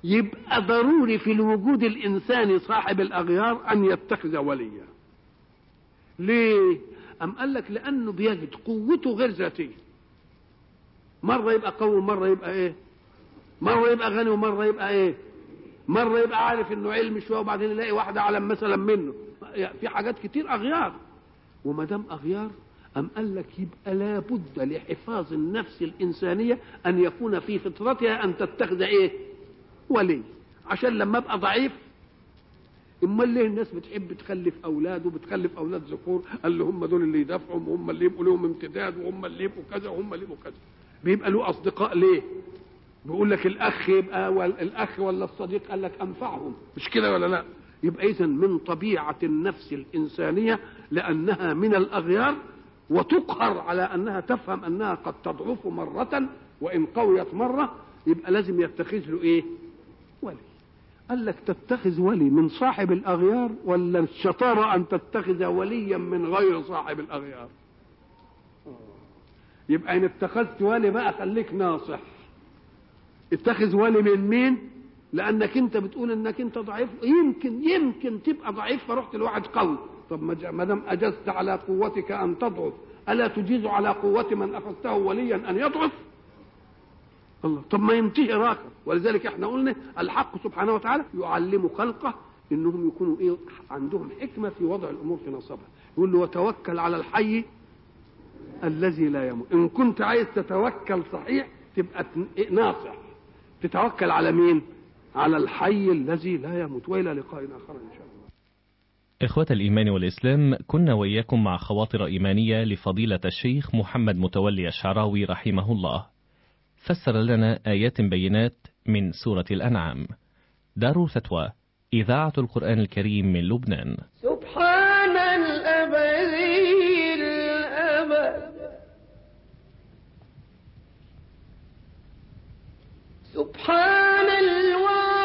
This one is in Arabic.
يبقى ضروري في الوجود الإنساني صاحب الأغيار أن يتخذ وليا. ليه؟ أم قال لك لأنه بيجد قوته غير ذاتية، مرة يبقى قوي ومرة يبقى إيه؟ مرة يبقى غني ومرة يبقى إيه؟ مرة يبقى عارف إنه علم شوية وبعدين يلاقي واحدة أعلم مثلا منه. في حاجات كتير أغيار، وما دام أغيار أم قال لك يبقى لابد لحفاظ النفس الإنسانية أن يكون في فطرتها أن تتخذ إيه؟ ولي، عشان لما أبقى ضعيف. امال ليه الناس بتحب تخلف اولاد وبتخلف اولاد ذكور؟ قال له هم دول اللي يدافعوا وهم اللي يبقوا لهم امتداد وهم اللي يبقوا كذا وهم اللي يبقوا كذا. بيبقى له اصدقاء ليه؟ بيقول لك الاخ يبقى الاخ ولا الصديق قال لك انفعهم، مش كده ولا لا؟ يبقى اذا من طبيعه النفس الانسانيه لانها من الاغيار وتقهر على انها تفهم انها قد تضعف مره وان قويت مره، يبقى لازم يتخذ له ايه؟ ولي. قال لك تتخذ ولي من صاحب الأغيار ولا الشطارة أن تتخذ وليا من غير صاحب الأغيار؟ يبقى إن اتخذت ولي بقى خليك ناصح. اتخذ ولي من مين؟ لأنك أنت بتقول إنك أنت ضعيف، يمكن تبقى ضعيف فرحت لواحد قوي. طب ما دام أجزت على قوتك أن تضعف، ألا تجيز على قوة من أخذته وليا أن يضعف؟ الله. طب ما ينتهي راكب. ولذلك احنا قلنا الحق سبحانه وتعالى يعلم خلقه انهم يكونوا ايه؟ عندهم حكمه في وضع الامور في نصابها. يقول له وتوكل على الحي الذي لا يموت. ان كنت عايز تتوكل صحيح تبقى ناصح، تتوكل على مين؟ على الحي الذي لا يموت. والى لقاء اخر ان شاء الله. إخوة الإيمان والإسلام، كنا وإياكم مع خواطر إيمانية لفضيلة الشيخ محمد متولي الشعراوي رحمه الله، فسر لنا آيات بينات من سورة الأنعام. دار فتوى إذاعة القرآن الكريم من لبنان. سبحان الأبدي الأبد، سبحان